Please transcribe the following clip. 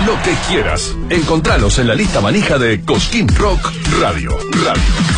lo que quieras. Encontralos en la lista manija de Cosquín Rock Radio.